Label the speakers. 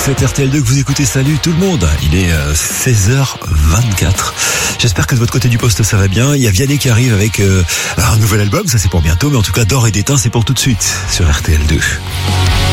Speaker 1: faites RTL2, que vous écoutez. Salut tout le monde. Il est 16h24. J'espère que de votre côté du poste ça va bien. Il y a Vianney qui arrive avec un nouvel album, ça c'est pour bientôt, mais en tout cas d'or et d'étain c'est pour tout de suite sur RTL2.